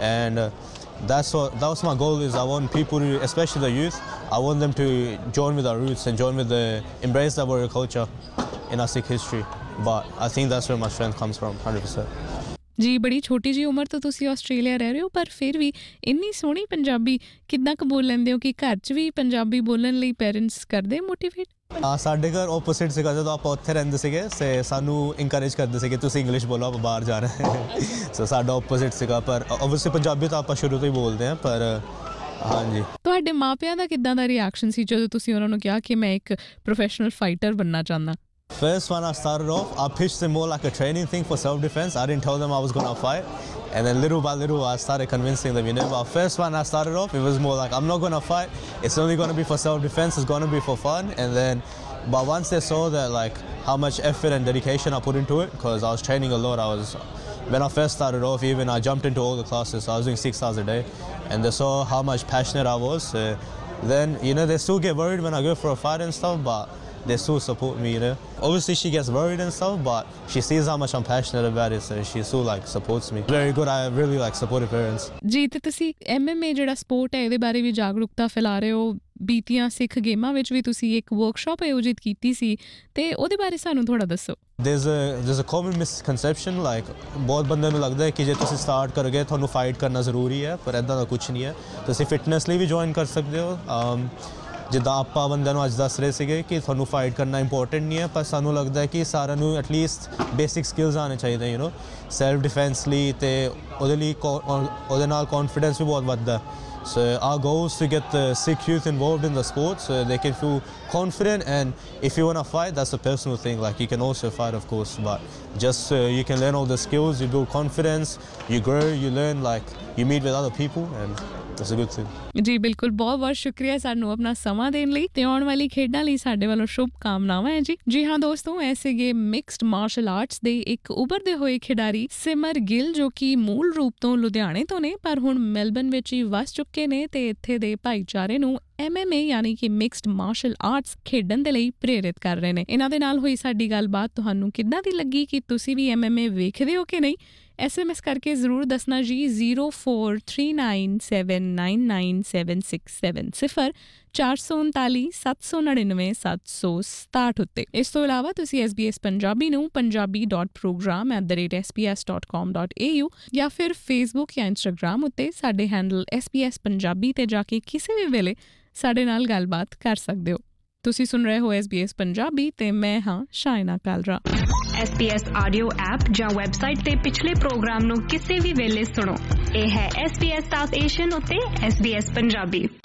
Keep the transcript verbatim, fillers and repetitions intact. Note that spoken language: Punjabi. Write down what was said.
and uh, that's what that was my goal. Is I want people to, especially the youth, I want them to join with our roots and join with the embrace the warrior culture in our Sikh history. But I think that's where my strength comes from, one hundred percent. ਜੀ ਬੜੀ ਛੋਟੀ ਜਿਹੀ ਉਮਰ ਤੋਂ ਤੁਸੀਂ ਆਸਟ੍ਰੇਲੀਆ ਰਹਿ ਰਹੇ ਹੋ, ਪਰ ਫਿਰ ਵੀ ਇੰਨੀ ਸੋਹਣੀ ਪੰਜਾਬੀ ਕਿੱਦਾਂ ਕੁ ਬੋਲ ਲੈਂਦੇ ਹੋ ਕਿ ਘਰ 'ਚ ਵੀ ਪੰਜਾਬੀ ਬੋਲਣ ਲਈ ਪੇਰੈਂਟਸ ਕਰਦੇ ਮੋਟੀਵੇਟ? ਹਾਂ, ਸਾਡੇ ਘਰ ਓਪੋਜ਼ਿਟ ਸੀਗਾ। ਜਦੋਂ ਆਪਾਂ ਉੱਥੇ ਰਹਿੰਦੇ ਸੀਗੇ ਤੇ ਸਾਨੂੰ ਇਨਕਰੇਜ ਕਰਦੇ ਸੀਗੇ ਤੁਸੀਂ ਇੰਗਲਿਸ਼ ਬੋਲੋ, ਆਪਾਂ ਬਾਹਰ ਜਾਣਾ ਹੈ। ਸੋ ਸਾਡਾ ਓਪੋਜ਼ਿਟ ਸੀਗਾ, ਪਰ ਓਬਵੀਅਸਲੀ ਪੰਜਾਬੀ ਤਾਂ ਆਪਾਂ ਸ਼ੁਰੂ ਤੋਂ ਹੀ ਬੋਲਦੇ ਹਾਂ। ਪਰ ਹਾਂਜੀ, ਤੁਹਾਡੇ ਮਾਪਿਆਂ ਦਾ ਕਿੱਦਾਂ ਦਾ ਰਿਐਕਸ਼ਨ ਸੀ ਜਦੋਂ ਤੁਸੀਂ ਉਹਨਾਂ ਨੂੰ ਕਿਹਾ ਕਿ ਮੈਂ ਇੱਕ ਪ੍ਰੋਫੈਸ਼ਨਲ ਫਾਈਟਰ ਬਣਨਾ ਚਾਹੁੰਦਾ? First, when I started off, I pitched them more like a training thing for self-defense. I didn't tell them I was going to fight. And then little by little, I started convincing them, you know. But first, when I started off, it was more like, I'm not going to fight. It's only going to be for self-defense. It's going to be for fun. And then, but once they saw that, like, how much effort and dedication I put into it, because I was training a lot. I was, when I first started off, even I jumped into all the classes. So I was doing six hours a day. And they saw how much passionate I was. Uh, then, you know, they still get worried when I go for a fight and stuff, but they still support me, you know. Obviously she gets worried and stuff, but she sees how much I'm passionate about it, so she still like supports me. Very good. I really like supportive parents. ਜੀ ਤੇ ਤੁਸੀਂ ਐਮ ਐਮ ਏ ਜਿਹੜਾ ਸਪੋਰਟ ਹੈ ਇਹਦੇ ਬਾਰੇ ਵੀ ਜਾਗਰੂਕਤਾ ਫੈਲਾ ਰਹੇ ਹੋ। ਬੀਤੀਆਂ ਸਿੱਖ ਗੇਮਾਂ ਵਿੱਚ ਵੀ ਤੁਸੀਂ ਇੱਕ ਵਰਕਸ਼ਾਪ ਆਯੋਜਿਤ ਕੀਤੀ ਸੀ, ਤੇ ਉਹਦੇ ਬਾਰੇ ਸਾਨੂੰ ਥੋੜਾ ਦੱਸੋ। There's a there's a common misconception, like ਬਹੁਤ ਬੰਦਿਆਂ ਨੂੰ ਲੱਗਦਾ ਹੈ ਕਿ ਜੇ ਤੁਸੀਂ ਸਟਾਰਟ ਕਰੋਗੇ ਤੁਹਾਨੂੰ ਫਾਈਟ ਕਰਨਾ ਜ਼ਰੂਰੀ ਹੈ, ਪਰ ਇੱਦਾਂ ਦਾ ਕੁਛ ਨਹੀਂ ਹੈ। ਤੁਸੀਂ ਫਿਟਨੈਸ ਲਈ ਵੀ ਜੁਆਇਨ ਕਰ ਸਕਦੇ ਹੋ। ਜਿੱਦਾਂ ਆਪਾਂ ਬੰਦਿਆਂ ਨੂੰ ਅੱਜ ਦੱਸ ਰਹੇ ਸੀਗੇ ਕਿ ਤੁਹਾਨੂੰ ਫਾਈਟ ਕਰਨਾ ਇੰਪੋਰਟੈਂਟ ਨਹੀਂ ਹੈ, ਪਰ ਸਾਨੂੰ ਲੱਗਦਾ ਹੈ ਕਿ ਸਾਰਿਆਂ ਨੂੰ ਐਟਲੀਸਟ ਬੇਸਿਕ ਸਕਿੱਲਸ ਆਉਣੇ ਚਾਹੀਦੇ, ਯੂ ਨੋ, ਸੈਲਫ ਡਿਫੈਂਸ ਲਈ, ਅਤੇ ਉਹਦੇ ਲਈ ਉਹਦੇ ਨਾਲ ਕੌਨਫੀਡੈਂਸ ਵੀ ਬਹੁਤ ਵੱਧਦਾ। So our goal is to get the Sikh youth involved in the sport so they can feel confident, and if you want to fight, that's a personal thing. Like you can also fight, of course, but just uh, you can learn all the skills, you build confidence, you grow, you learn, like you meet with other people, and that's a good thing. ਜੀ ਬਿਲਕੁਲ, ਬਹੁਤ ਬਹੁਤ ਸ਼ੁਕਰੀਆ ਸਾਨੂੰ ਆਪਣਾ ਸਮਾਂ ਦੇਣ ਲਈ, ਤੇ ਆਉਣ ਵਾਲੀ ਖੇਡਾਂ ਲਈ ਸਾਡੇ ਵੱਲੋਂ ਸ਼ੁਭ ਕਾਮਨਾਵਾਂ ਹੈ ਜੀ। ਜੀ ਹਾਂ ਦੋਸਤੋ, ਇਹ ਸੀਗੇ ਮਿਕਸਡ ਮਾਰਸ਼ਲ ਆਰਟਸ ਦੇ ਇੱਕ ਉਭਰਦੇ ਹੋਏ ਖਿਡਾਰੀ ਸਿਮਰ ਗਿੱਲ, ਜੋ ਕਿ ਮੂਲ ਰੂਪ ਤੋਂ ਲੁਧਿਆਣੇ ਤੋਂ ਨੇ ਪਰ ਹੁਣ ਮੈਲਬਨ ਵਿੱਚ ਹੀ ਵਸ ਚੁੱਕੇ ਨੇ, ਤੇ ਇੱਥੇ ਦੇ ਭਾਈਚਾਰੇ ਨੂੰ ਐਮ ਐਮ ਏ ਯਾਨੀ ਕਿ ਮਿਕਸਡ ਮਾਰਸ਼ਲ ਆਰਟਸ ਖੇਡਣ ਦੇ ਲਈ ਪ੍ਰੇਰਿਤ ਕਰ ਰਹੇ ਨੇ। ਇਹਨਾਂ ਦੇ ਨਾਲ ਹੋਈ ਸਾਡੀ ਗੱਲਬਾਤ ਤੁਹਾਨੂੰ ਕਿੱਦਾਂ ਦੀ ਲੱਗੀ? ਕਿ ਤੁਸੀਂ ਵੀ ਐਮ ਐਮ ਏ ਵੇਖਦੇ ਹੋ ਕਿ ਨਹੀਂ? ਐਸ ਐਮ ਐਸ ਕਰਕੇ ਜ਼ਰੂਰ ਦੱਸਣਾ ਜੀ। Zero four three nine seven nine nine seven six seven ਸਿਫਰ ਚਾਰ ਸੌ ਉਨਤਾਲੀ ਸੱਤ ਸੌ ਨੜਿਨਵੇਂ ਸੱਤ ਸੌ ਸਤਾਹਠ ਉੱਤੇ। ਇਸ ਤੋਂ ਇਲਾਵਾ ਤੁਸੀਂ ਐਸ ਬੀ ਐਸ ਪੰਜਾਬੀ ਨੂੰ Punjabi dot programme at the rate S B S dot ਕਾਮ ਡੋਟ ਏ ਯੂ ਜਾਂ ਫਿਰ ਫੇਸਬੁੱਕ ਜਾਂ ਇੰਸਟਾਗ੍ਰਾਮ ਉੱਤੇ ਸਾਡੇ handle S B S Punjabi 'ਤੇ ਜਾ ਕੇ ਕਿਸੇ ਵੀ ਵੇਲੇ ਸਾਡੇ ਨਾਲ ਗੱਲਬਾਤ ਕਰ ਸਕਦੇ ਹੋ। ਤੁਸੀਂ ਸੁਣ ਰਹੇ ਹੋ ਐਸ ਬੀ ਐਸ ਪੰਜਾਬੀ, ਤੇ ਮੈਂ ਹਾਂ Shaina Kalra. S B S audio app ਜਾਂ ਵੈਬਸਾਈਟ ਤੇ ਪਿਛਲੇ ਪ੍ਰੋਗਰਾਮ ਨੂੰ ਕਿਸੇ ਵੀ ਵੇਲੇ ਸੁਣੋ। ਇਹ ਹੈ S B S south Asian ਉੱਤੇ ਐਸ ਬੀ ਐਸ ਪੰਜਾਬੀ।